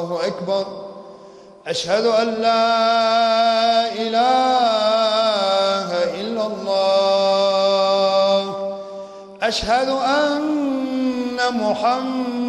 الله أكبر. أشهد أن لا إله إلا الله. أشهد أن محمدا